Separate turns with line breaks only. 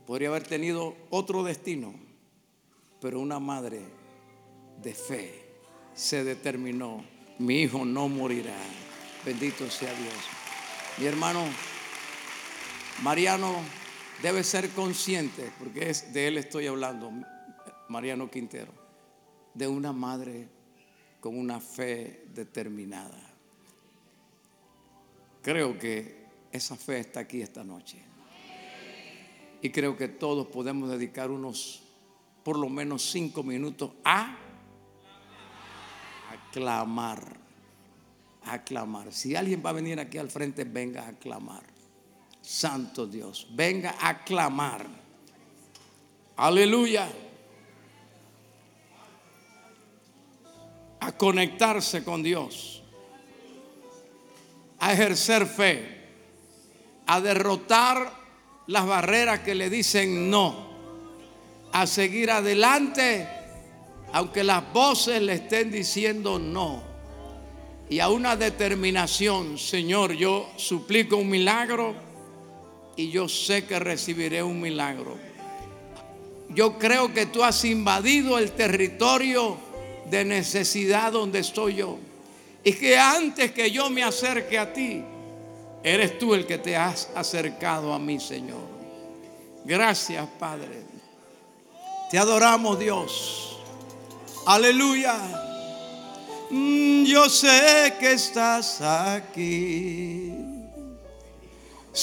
Podría haber tenido otro destino, pero una madre de fe se determinó: mi hijo no morirá. Bendito sea Dios. Mi hermano Mariano debe ser consciente, porque es de él estoy hablando, Mariano Quintero, de una madre con una fe determinada. Creo que esa fe está aquí esta noche. Y creo que todos podemos dedicar por lo menos 5 minutos a clamar. A clamar. Si alguien va a venir aquí al frente, venga a clamar. Santo Dios, venga a clamar. Aleluya. A conectarse con Dios, a ejercer fe, a derrotar las barreras que le dicen no, a seguir adelante aunque las voces le estén diciendo no, y a una determinación: Señor, yo suplico un milagro y yo sé que recibiré un milagro. Yo creo que tú has invadido el territorio de necesidad donde estoy yo, y que antes que yo me acerque a ti, eres tú el que te has acercado a mí, Señor. Gracias, Padre. Te adoramos, Dios. Aleluya. Yo sé que estás aquí.